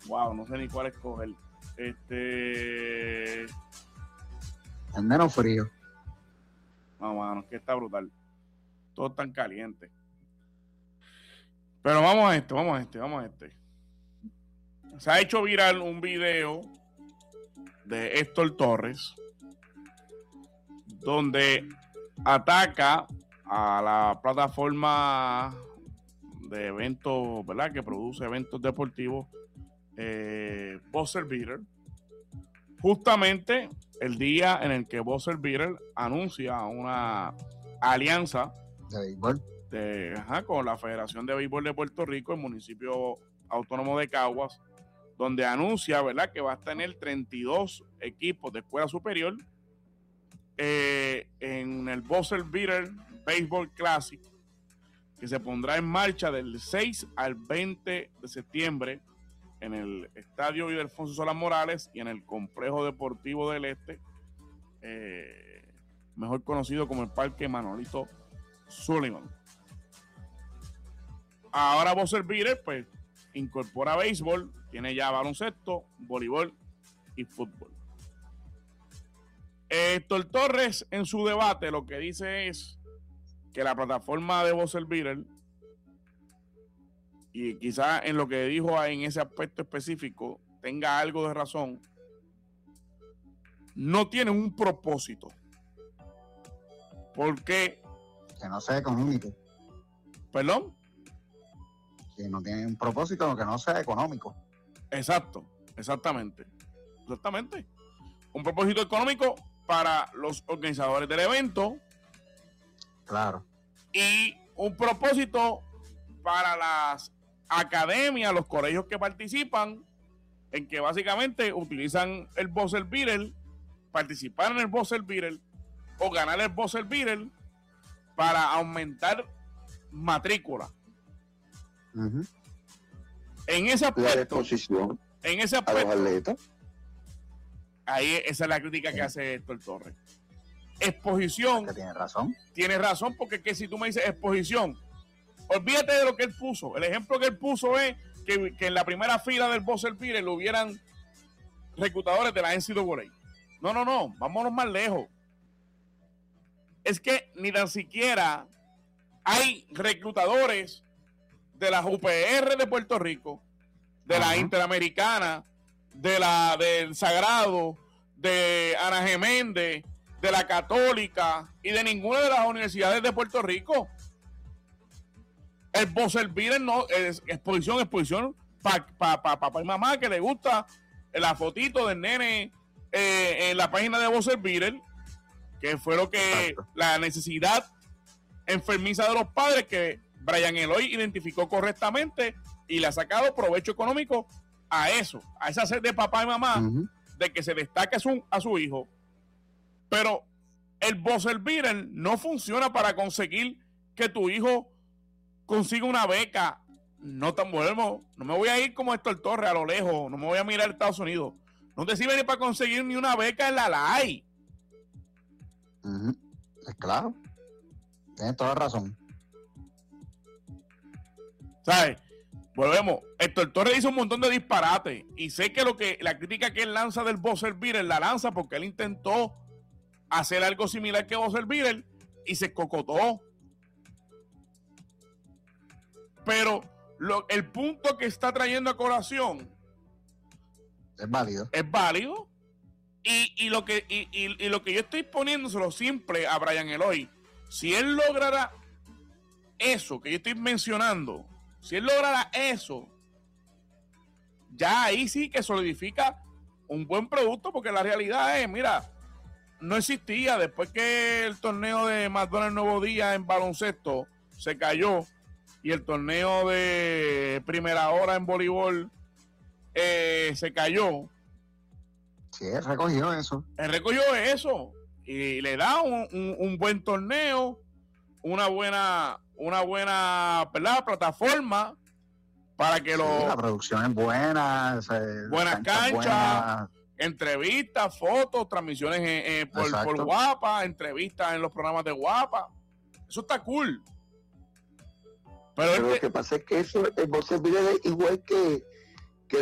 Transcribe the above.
Wow, no sé ni cuál escoger. El menos frío. No, mano, que está brutal. Todo tan caliente. Pero vamos a este. Se ha hecho viral un video de Héctor Torres donde ataca a la plataforma de eventos, ¿verdad? Que produce eventos deportivos, Buzzer Beater. Justamente el día en el que Buzzer Beater anuncia una alianza De béisbol. con la Federación de Béisbol de Puerto Rico, el municipio autónomo de Caguas, donde anuncia, ¿verdad?, que va a tener 32 equipos de escuela superior en el Buzzer Beater Baseball Classic, que se pondrá en marcha del 6 al 20 de septiembre en el Estadio Ildefonso Solá Morales y en el Complejo Deportivo del Este, mejor conocido como el Parque Manolito Sullivan. Ahora Buzzer Beater pues incorpora béisbol, tiene ya baloncesto, voleibol y fútbol. Héctor Torres en su debate lo que dice es que la plataforma de Buzzer Beater, y quizás en lo que dijo en ese aspecto específico tenga algo de razón, no tiene un propósito. Porque Que no sea económico. ¿Perdón? Que no tiene un propósito que no sea económico. Exactamente. Un propósito económico para los organizadores del evento. Claro. Y un propósito para las academias, los colegios que participan, en que básicamente utilizan el Buzzer Beater, participar en el Buzzer Beater o ganar el Buzzer Beater para aumentar matrícula. Uh-huh. En ese aspecto, la exposición en ese a aspecto, los atletas. ahí esa es la crítica que hace Héctor Torres. Exposición. Que tiene razón. Tiene razón, porque es que si tú me dices exposición, olvídate de lo que él puso. El ejemplo que él puso es que en la primera fila del Buzzer Beater lo hubieran reclutadores de la NCAA. No, vámonos más lejos. Es que ni tan siquiera hay reclutadores de las UPR de Puerto Rico, de la Interamericana, del Sagrado, de Ana Geméndez, de la Católica y de ninguna de las universidades de Puerto Rico. El Buzzer Beater no es exposición para papá y mamá que le gusta la fotito del nene en la página de Buzzer Beater, que fue lo que la necesidad enfermiza de los padres que Brian Eloy identificó correctamente y le ha sacado provecho económico a eso, a esa sed de papá y mamá de que se destaque a su hijo. Pero el Buzzer Beater no funciona para conseguir que tu hijo consiga una beca. No me voy a ir como Héctor Torres a lo lejos, no me voy a mirar a Estados Unidos. No te sirve ni para conseguir ni una beca en la LAI. Es claro. Tienes toda razón. ¿Sabes? Volvemos. Héctor Torres hizo un montón de disparates y sé que la crítica que él lanza del Buzzer Beater la lanza porque él intentó hacer algo similar que Buzzer Beater y se cocotó. Pero el punto que está trayendo a colación es válido. Y lo que yo estoy poniéndoselo simple a Brian Eloy, si él lograra eso que yo estoy mencionando, si él lograra eso, ya ahí sí que solidifica un buen producto, porque la realidad es, mira, no existía después que el torneo de McDonald's Nuevo Día en baloncesto se cayó y el torneo de primera hora en voleibol se cayó. Sí, él recogió eso y le da un buen torneo, una buena ¿verdad? Plataforma para que la producción es buena, buenas canchas, entrevistas, fotos, transmisiones por Guapa, entrevistas en los programas de Guapa. Eso está cool. Pero lo que pasa es que eso, el Buzzer Beater es igual que